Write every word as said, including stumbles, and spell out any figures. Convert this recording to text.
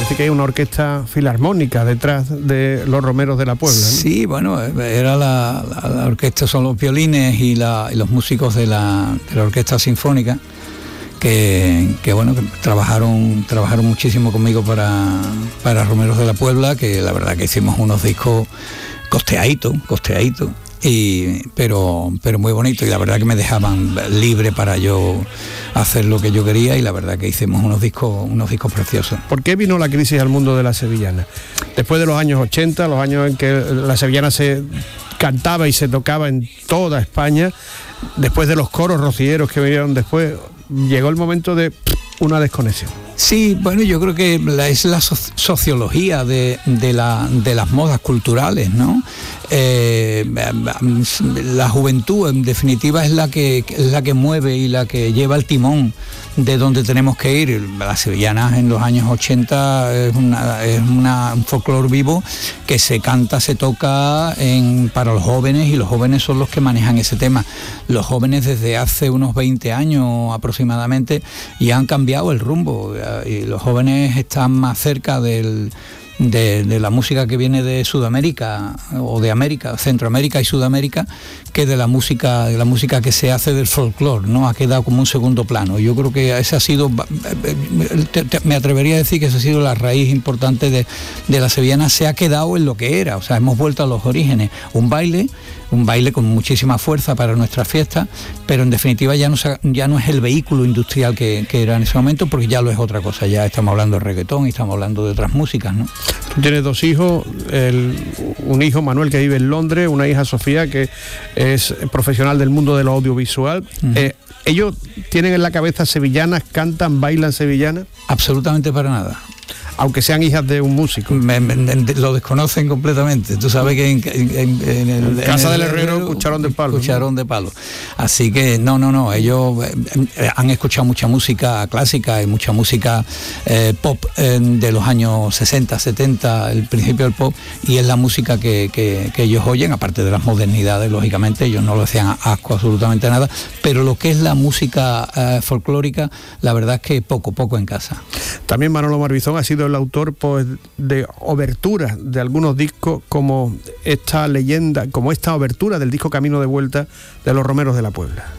parece que hay una orquesta filarmónica detrás de los Romeros de la Puebla, ¿no? Sí, bueno, era la, la, la orquesta, son los violines y, la, y los músicos de la, de la orquesta sinfónica, que, que bueno, que trabajaron, trabajaron muchísimo conmigo para, para Romeros de la Puebla, que la verdad que hicimos unos discos costeaditos, costeaditos. Y, pero, pero muy bonito, y la verdad que me dejaban libre para yo hacer lo que yo quería, y la verdad que hicimos unos discos, unos discos preciosos. ¿Por qué vino la crisis al mundo de la sevillana? Después de los años ochenta, los años en que la sevillana se cantaba y se tocaba en toda España, después de los coros rocieros que vinieron después, llegó el momento de una desconexión. Sí, bueno, yo creo que la, es la so- sociología de, de, la, de las modas culturales, ¿no? Eh, la juventud, en definitiva, es la que es la que mueve y la que lleva el timón de donde tenemos que ir. Las sevillanas en los años ochenta es, una, es una, un folclore vivo que se canta, se toca en, para los jóvenes, y los jóvenes son los que manejan ese tema. Los jóvenes desde hace unos veinte años aproximadamente ya han cambiado el rumbo, y los jóvenes están más cerca del De, de la música que viene de Sudamérica o de América, Centroamérica y Sudamérica, que de la música de la música que se hace del folclore, ¿no? Ha quedado como un segundo plano. Yo creo que ese ha sido, te, te, me atrevería a decir que esa ha sido la raíz importante de, de la sevillana. Se ha quedado en lo que era, o sea, hemos vuelto a los orígenes, un baile, un baile con muchísima fuerza para nuestras fiestas, pero en definitiva ya no, ya no es el vehículo industrial que, que era en ese momento, porque ya lo es otra cosa, ya estamos hablando de reggaetón y estamos hablando de otras músicas, ¿no? Tú tienes dos hijos, el, un hijo Manuel que vive en Londres, una hija Sofía que es profesional del mundo de lo audiovisual. Uh-huh. eh, ¿Ellos tienen en la cabeza sevillanas, cantan, bailan sevillanas? Absolutamente para nada. Aunque sean hijas de un músico. Me, me, me, lo desconocen completamente. Tú sabes que en, en, en, el, en casa en el del herrero, cucharón de palo. Cucharón ¿no? de palo. Así que no, no, no. Ellos eh, han escuchado mucha música clásica y mucha música eh, pop eh, de los años sesenta, setenta, el principio del pop, y es la música que, que, que ellos oyen, aparte de las modernidades, lógicamente. Ellos no lo hacían asco absolutamente nada, pero lo que es la música eh, folclórica, la verdad es que poco, poco en casa. También Manolo Marbizón ha sido el autor pues, de oberturas de algunos discos, como esta leyenda, como esta obertura del disco Camino de Vuelta de los Romeros de la Puebla.